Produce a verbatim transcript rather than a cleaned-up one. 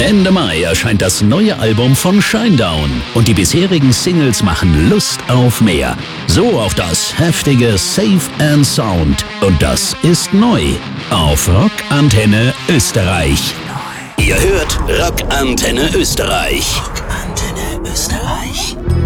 Ende Mai erscheint das neue Album von Shinedown und die bisherigen Singles machen Lust auf mehr. So auch das heftige Safe and Sound. Und das ist neu auf Rock Antenne Österreich. Ihr hört Rock Antenne Österreich. Rock Antenne Österreich.